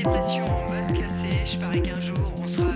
dépression va se casser. Je parie qu'un jour on sera